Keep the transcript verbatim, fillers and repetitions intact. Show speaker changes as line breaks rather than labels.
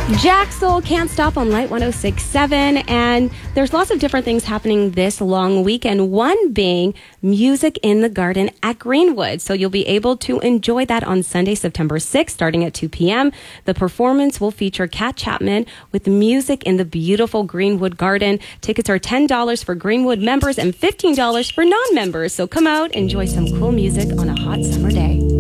Jack Soul Can't Stop on Light one oh six point seven, and there's lots of different things happening this long weekend, one being Music in the Garden at Greenwood. So you'll be able to enjoy that on Sunday, September sixth, starting at two p.m. The performance will feature Kat Chapman with music in the beautiful Greenwood Garden. Tickets are ten dollars for Greenwood members and fifteen dollars for non-members. So come out, enjoy some cool music on a hot summer day.